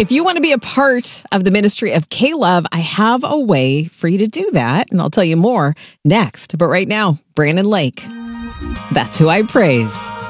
If you want to be a part of the ministry of K-Love, I have a way for you to do that, and I'll tell you more next. But right now, Brandon Lake. That's who I praise.